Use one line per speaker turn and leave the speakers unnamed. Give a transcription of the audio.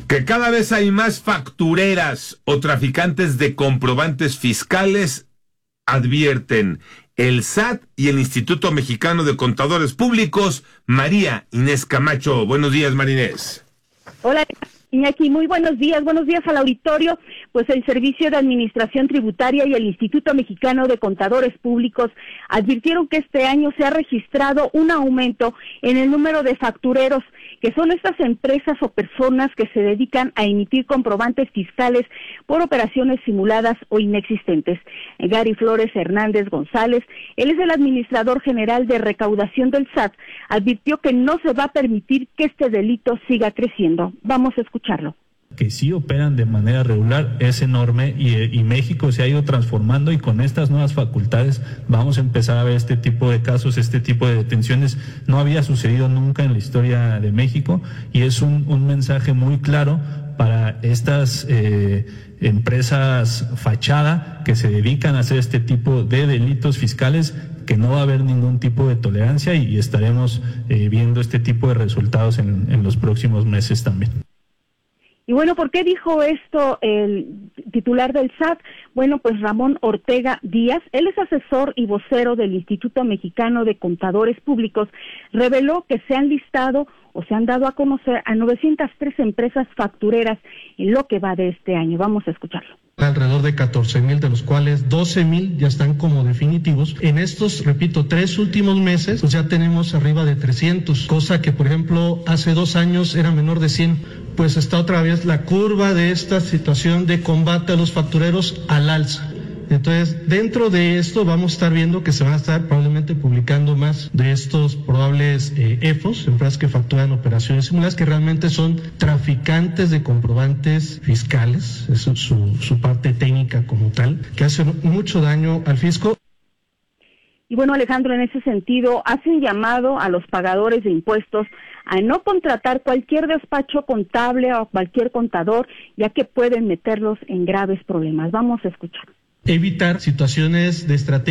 Que cada vez hay más factureras o traficantes de comprobantes fiscales, advierten el SAT y el Instituto Mexicano de Contadores Públicos. María Inés Camacho. Buenos días, María Inés.
Hola, Iñaki, muy buenos días al auditorio. Pues el Servicio de Administración Tributaria y el Instituto Mexicano de Contadores Públicos advirtieron que este año se ha registrado un aumento en el número de factureros, que son estas empresas o personas que se dedican a emitir comprobantes fiscales por operaciones simuladas o inexistentes. Gary Flores Hernández González, él es el administrador general de recaudación del SAT, advirtió que no se va a permitir que este delito siga creciendo. Vamos a escucharlo.
Que sí operan de manera regular es enorme y México se ha ido transformando, y con estas nuevas facultades vamos a empezar a ver este tipo de casos, este tipo de detenciones. No había sucedido nunca en la historia de México, y es un mensaje muy claro para estas empresas fachada que se dedican a hacer este tipo de delitos fiscales, que no va a haber ningún tipo de tolerancia, y estaremos viendo este tipo de resultados en los próximos meses también.
Y bueno, ¿por qué dijo esto el titular del SAT? Bueno, pues Ramón Ortega Díaz, él es asesor y vocero del Instituto Mexicano de Contadores Públicos, reveló que se han listado o se han dado a conocer a 903 empresas factureras en lo que va de este año. Vamos a escucharlo.
Alrededor de 14,000, de los cuales 12,000 ya están como definitivos. En estos, repito, 3 últimos meses, pues ya tenemos arriba de 300, cosa que, por ejemplo, hace 2 años era menor de 100. Pues está otra vez la curva de esta situación de combate a los factureros al alza. Entonces, dentro de esto vamos a estar viendo que se van a estar probablemente publicando más de estos probables EFOS, empresas que facturan operaciones simuladas, que realmente son traficantes de comprobantes fiscales, eso es su parte técnica como tal, que hacen mucho daño al fisco.
Y bueno, Alejandro, en ese sentido, hace un llamado a los pagadores de impuestos a no contratar cualquier despacho contable o cualquier contador, ya que pueden meterlos en graves problemas. Vamos a escuchar.
Evitar situaciones de estrategia